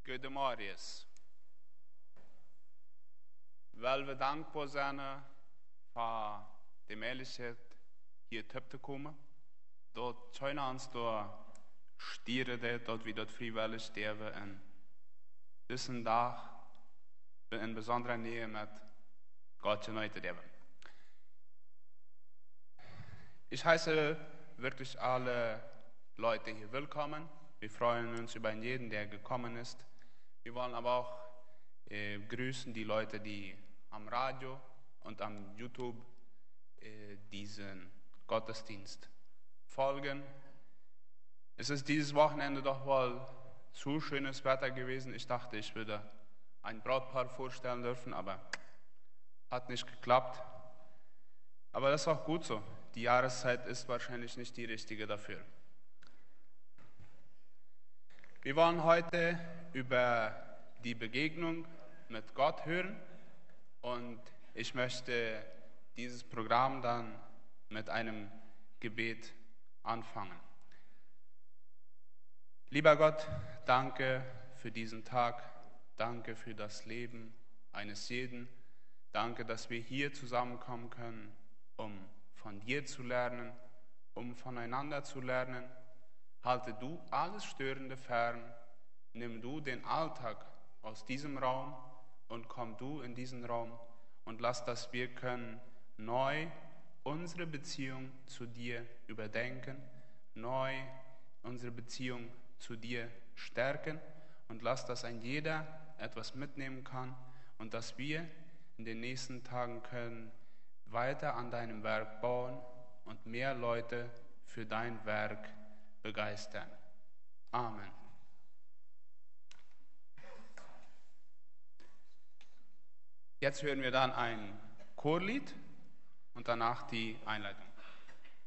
Gode morgens. Wel we dankbaar zijn voor de mogelijkheid hier te komen. Dat zijn ons door stieren, dat we dat vrijwillig sterven en deze dag in besondere Nähe met Gott united hebben. Ich heiße wirklich alle Leute hier willkommen. Wir freuen uns über jeden, der gekommen ist. Wir wollen aber auch grüßen die Leute, die am Radio und am YouTube diesen Gottesdienst folgen. Es ist dieses Wochenende doch wohl zu schönes Wetter gewesen. Ich dachte, ich würde ein Brautpaar vorstellen dürfen, aber hat nicht geklappt. Aber das ist auch gut so. Die Jahreszeit ist wahrscheinlich nicht die richtige dafür. Wir wollen heute über die Begegnung mit Gott hören und ich möchte dieses Programm dann mit einem Gebet anfangen. Lieber Gott, danke für diesen Tag, danke für das Leben eines jeden, danke, dass wir hier zusammenkommen können, um von dir zu lernen, um voneinander zu lernen. Halte du alles Störende fern, nimm du den Alltag aus diesem Raum und komm du in diesen Raum und lass, dass wir können neu unsere Beziehung zu dir überdenken, neu unsere Beziehung zu dir stärken und lass, dass ein jeder etwas mitnehmen kann und dass wir in den nächsten Tagen können weiter an deinem Werk bauen und mehr Leute für dein Werk begeistern. Amen. Jetzt hören wir dann ein Chorlied und danach die Einleitung.